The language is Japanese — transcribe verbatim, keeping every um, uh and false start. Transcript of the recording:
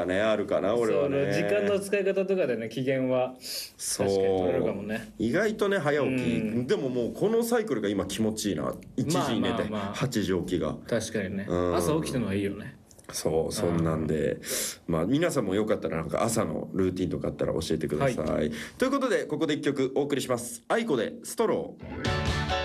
がねあるかな俺はね。 その時間の使い方とかでね機嫌は確かに取れるかもね。 意外とね早起き、 うん、 でももうこのサイクルが今気持ちいいな。いちじに寝て、まあまあまあ、はちじ起きが確かにね、うん、朝起きたのはいいよね。 そうそんなんで、まあ皆さんもよかったらなんか朝のルーティンとかあったら教えてください、はい、ということでここで一曲お送りします。あいこでストロー。